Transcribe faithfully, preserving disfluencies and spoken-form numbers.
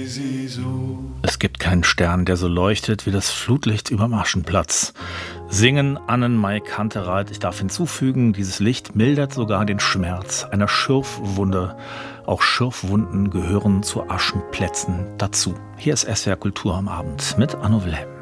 Es gibt keinen Stern, der so leuchtet wie das Flutlicht überm Aschenplatz. Singen Annen-Mai Kantereit. Ich darf hinzufügen, dieses Licht mildert sogar den Schmerz einer Schürfwunde. Auch Schürfwunden gehören zu Aschenplätzen dazu. Hier ist S W R Kultur am Abend mit Anno Wilhelm.